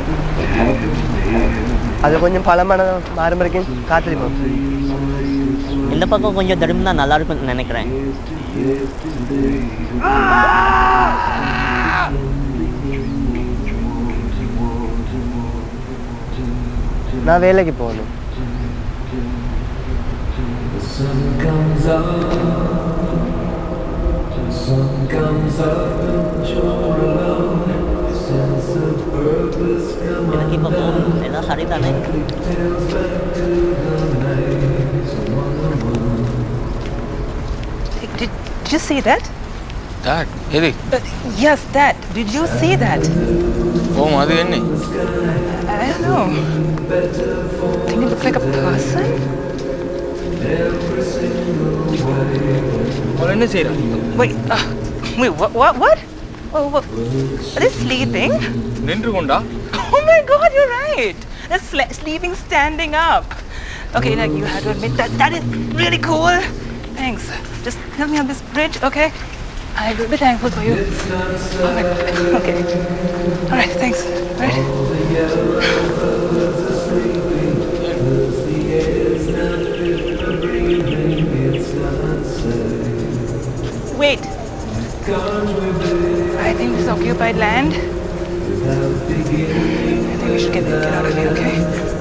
அது கொஞ்சம் பழமான மாறும் வரைக்கும் காத்திருப்போம். இந்த பக்கம் கொஞ்சம் தடும்னா நல்லா இருக்கும்னு நினைக்கிறேன். நான் வேலைக்கு போகணும். எனக்கு இப்போ போகணும். எல்லாம் சரிதானே? Did you see that? That? Hey. Yes, that. Did you see that? Oh, Madhu, enni? I don't know. Didn't it look like a person? Enna seira? Wait, what? Oh, what? Are they sleeping? Nindrukonda? Oh my God, you're right. They're sleeping standing up. Okay, like you had to admit that is really cool. Thanks. Just help me on this bridge, okay? I will be thankful for you. All right. Okay. All right, thanks. All right. Wait. I think this is occupied land. I think we should get out of here, okay?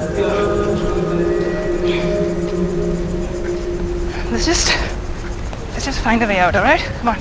Let's just find a way out, all right? Come on.